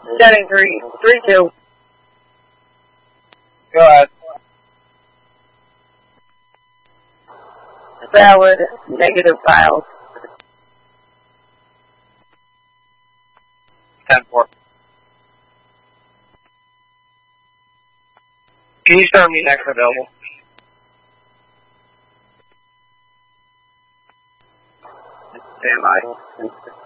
Setting 3-2. Go ahead. Valid, negative files. 10-4. Can you start me next available? Stand by.